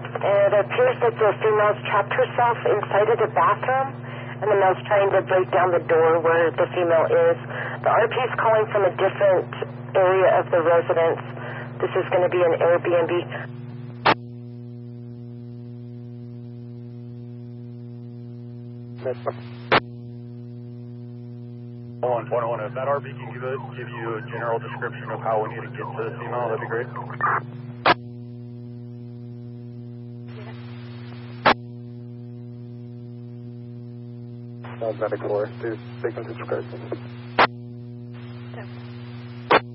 It appears that the female's trapped herself inside of the bathroom, and the male's trying to break down the door where the female is. The RP is calling from a different area of the residence. This is going to be an Airbnb. Hold on. If that RP can give you a general description of how we need to get to the female, that'd be great. Medic 4, 2, sequence is correct.